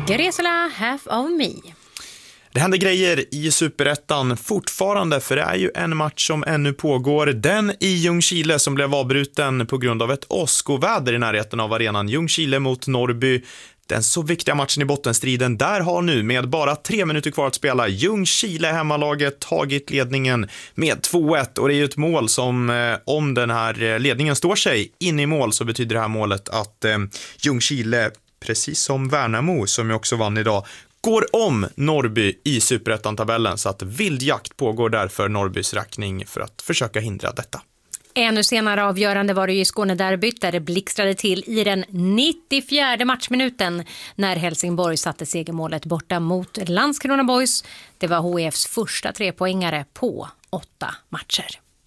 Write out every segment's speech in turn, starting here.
Gresela Half of Me. Det händer grejer i Superettan fortfarande, för det är ju en match som ännu pågår. Den i Ljungskile som blev avbruten på grund av ett åskoväder i närheten av arenan. Ljungskile mot Norrby. Den så viktiga matchen i bottenstriden, där har nu med bara 3 minuter kvar att spela Ljungskile hemmalaget tagit ledningen med 2-1. Och det är ju ett mål som, om den här ledningen står sig in i mål, så betyder det här målet att Ljungskile, precis som Värnamo som ju också vann idag, går om Norrby i Superettan-tabellen, så att vildjakt pågår där för Norrbys räkning för att försöka hindra detta. Ännu senare avgörande var det ju i Skånederbyt där det blixtrade till i den 94:e matchminuten när Helsingborg satte segermålet borta mot Landskrona Boys. Det var HIFs första 3-poängare på 8 matcher.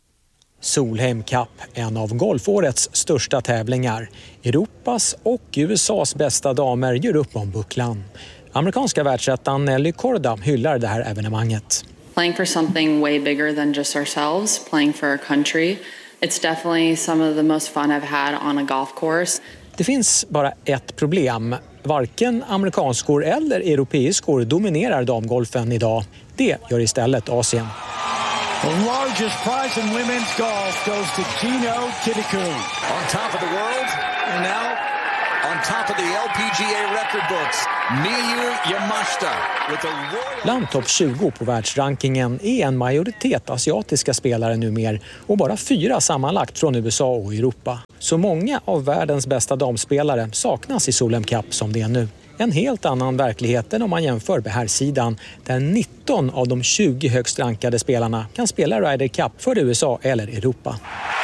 Solheim Cup, en av golfårets största tävlingar. Europas och USAs bästa damer gör upp om bucklan. Amerikanska världsettan Nelly Korda hyllar det här evenemanget. Playing for something way bigger than just ourselves, playing for our country. It's definitely some of the most fun I've had on a golf course. Det finns bara ett problem. Varken amerikanskor eller europeiskor dominerar damgolfen idag. Det gör istället Asien. The largest prize in women's golf goes to Gino Kitakun. On top of the world, and now on top of the LPGA record books, Miyu Yamashita with a royal... Bland topp 20 på världsrankingen är en majoritet asiatiska spelare numer och bara 4 sammanlagt från USA och Europa. Så många av världens bästa damspelare saknas i Solheim Cup som det är nu. En helt annan verklighet än om man jämför med här sidan, där 19 av de 20 högst rankade spelarna kan spela Ryder Cup för USA eller Europa.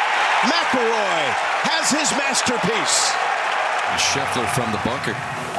McIlroy has his masterpiece. Scheffler from the bunker.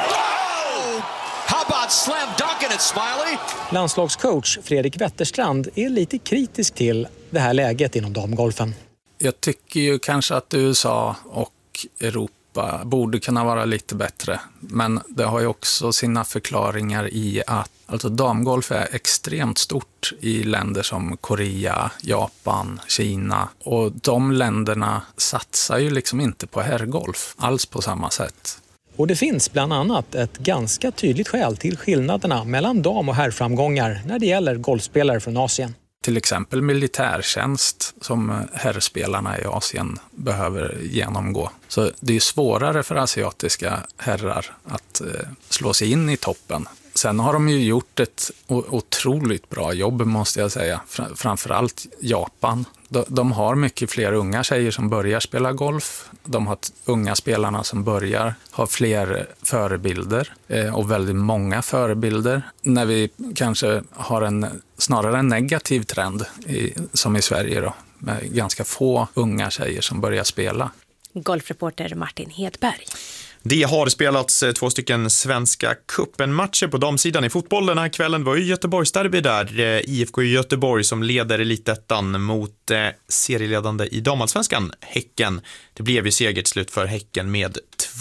Oh! How about slam dunking it, Smiley? Landslagscoach Fredrik Wetterstrand är lite kritisk till det här läget inom damgolfen. Jag tycker ju kanske att USA och Europa borde kunna vara lite bättre. Men det har ju också sina förklaringar i att alltså damgolf är extremt stort i länder som Korea, Japan, Kina. Och de länderna satsar ju liksom inte på herrgolf alls på samma sätt. Och det finns bland annat ett ganska tydligt skäl till skillnaderna mellan dam- och herrframgångar när det gäller golfspelare från Asien. Till exempel militärtjänst som herrspelarna i Asien behöver genomgå. Så det är svårare för asiatiska herrar att slå sig in i toppen. Sen har de ju gjort ett otroligt bra jobb, måste jag säga. Framförallt Japan. De har mycket fler unga tjejer som börjar spela golf. De har unga spelarna som börjar ha fler förebilder och väldigt många förebilder. När vi kanske har snarare en negativ trend som i Sverige då, med ganska få unga tjejer som börjar spela. Golfreporter Martin Hedberg. Det har spelats 2 stycken svenska cupen-matcher på damsidan i fotboll den här kvällen. Det var ju Göteborgsderby där. IFK Göteborg som leder elitettan mot serieledande i damallsvenskan, Häcken. Det blev ju segerslut för Häcken med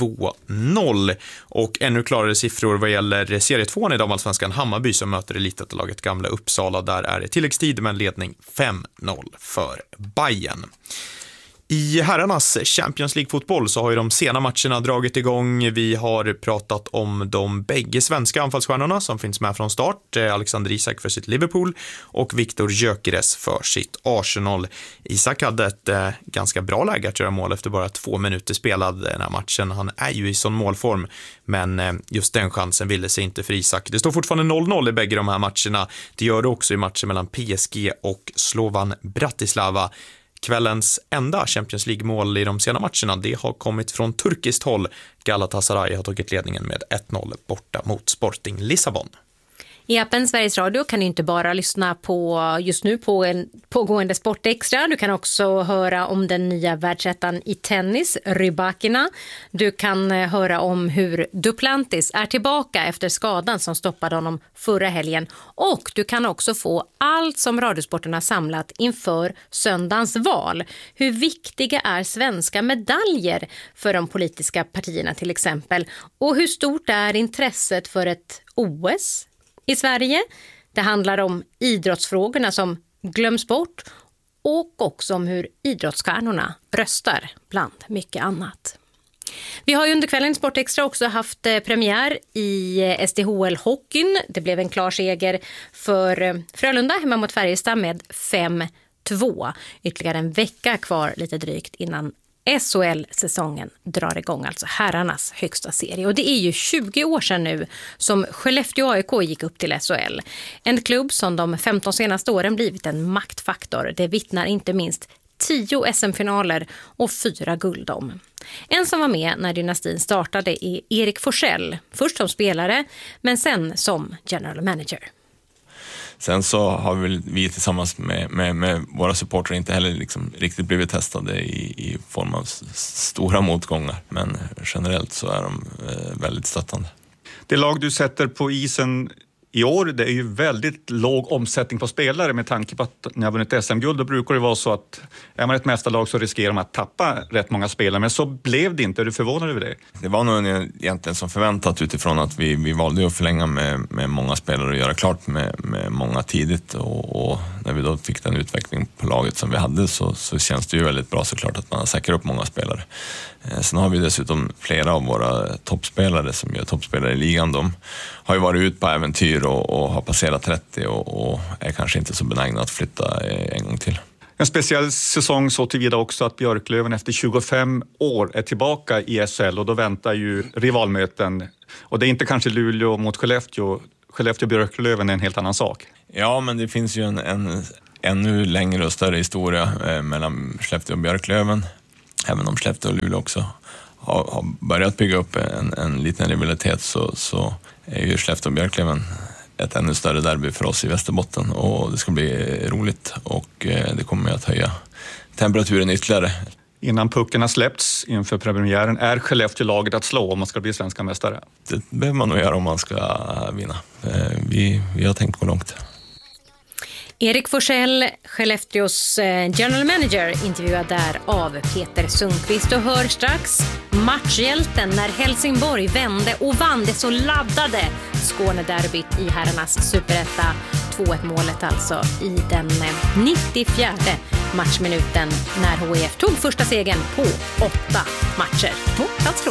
2-0. Och ännu klarare siffror vad gäller serie 2 i damallsvenskan. Hammarby som möter elitetlaget Gamla Uppsala. Där är det tilläggstid med en ledning 5-0 för Bayern. I herrarnas Champions League-fotboll så har ju de sena matcherna dragit igång. Vi har pratat om de bägge svenska anfallsstjärnorna som finns med från start. Alexander Isak för sitt Liverpool och Viktor Gyökeres för sitt Arsenal. Isak hade ett ganska bra läge att göra mål efter bara 2 minuter spelad den här matchen. Han är ju i sån målform, men just den chansen ville sig inte för Isak. Det står fortfarande 0-0 i bägge de här matcherna. Det gör det också i matchen mellan PSG och Slovan Bratislava. Kvällens enda Champions League-mål i de sena matcherna, det har kommit från turkiskt håll. Galatasaray har tagit ledningen med 1-0 borta mot Sporting Lissabon. I appen Sveriges Radio kan du inte bara lyssna på just nu på en pågående Sportextra. Du kan också höra om den nya världsettan i tennis, Rybakina. Du kan höra om hur Duplantis är tillbaka efter skadan som stoppade honom förra helgen. Och du kan också få allt som Radiosporten har samlat inför söndagens val. Hur viktiga är svenska medaljer för de politiska partierna till exempel? Och hur stort är intresset för ett OS i Sverige? Det handlar om idrottsfrågorna som glöms bort och också om hur idrottsstjärnorna röstar bland mycket annat. Vi har ju under kvällen Sportextra också haft premiär i SDHL-hockeyn. Det blev en klar seger för Frölunda hemma mot Färjestad med 5-2. Ytterligare en vecka kvar lite drygt innan SHL-säsongen drar igång, alltså herrarnas högsta serie. Och det är ju 20 år sedan nu som Skellefteå AIK gick upp till SHL. En klubb som de 15 senaste åren blivit en maktfaktor. Det vittnar inte minst 10 SM-finaler och 4 guld om. En som var med när dynastin startade är Erik Forsell. Först som spelare, men sen som general manager. Sen så har vi tillsammans med våra supportrar inte heller liksom riktigt blivit testade i form av stora motgångar. Men generellt så är de väldigt stöttande. Det lag du sätter på isen i år, det är ju väldigt låg omsättning på spelare med tanke på att när jag vunnit SM-guld då brukar det vara så att är man ett mästarlag så riskerar man att tappa rätt många spelare. Men så blev det inte. Är du förvånad över det? Det var nog egentligen som förväntat utifrån att vi valde att förlänga med många spelare och göra klart med många tidigt. Och när vi då fick den utveckling på laget som vi hade så känns det ju väldigt bra såklart att man säkrar upp många spelare. Sen har vi dessutom flera av våra toppspelare som gör toppspelare i ligan. De har ju varit ut på äventyr och har passerat 30 och är kanske inte så benägna att flytta en gång till. En speciell säsong så tillvida också att Björklöven efter 25 år är tillbaka i SHL och då väntar ju rivalmöten. Och det är inte kanske Luleå mot Skellefteå. Skellefteå-Björklöven är en helt annan sak. Ja, men det finns ju en ännu längre och större historia mellan Skellefteå och Björklöven. Även om Skellefteå och Luleå också har börjat bygga upp en liten rivalitet så är ju Skellefteå och Björklöven ett ännu större derby för oss i Västerbotten och det ska bli roligt och det kommer att höja temperaturen ytterligare. Innan pucken har släppts inför premiären är Skellefteå-laget att slå om man ska bli svenska mästare? Det behöver man nog göra om man ska vinna. Vi har tänkt gå långt. Erik Forsell, Skellefteås general manager, intervjuad där av Peter Sundqvist. Och hör strax matchhjälten när Helsingborg vände och vann det så laddade Skånederbyt i herrarnas superetta. 2-1-målet alltså i den 94 matchminuten när HIF tog första segern på 8 matcher.